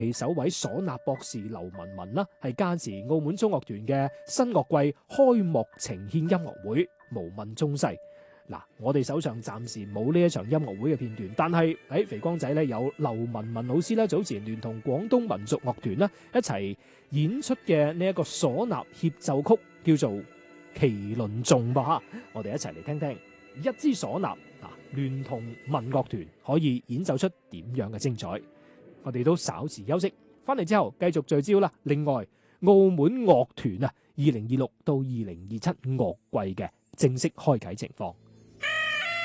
首位嗩吶博士劉文文啦，係加持澳門中樂團嘅新樂季開幕呈獻音樂會《無問中西》。嗱，我哋手上暫時冇呢一場音樂會嘅片段，但係喺肥光仔咧有劉文文老師咧早前聯同廣東民族樂團啦一齊演出嘅呢一個嗩吶協奏曲，叫做《麒麟頌》吧。我哋一齊嚟聽聽一支嗩吶聯同民樂團可以演奏出點樣嘅精彩。我哋都稍事休息，翻嚟之後繼續聚焦啦。另外，澳門樂團2026到2027樂季嘅正式開啟情況。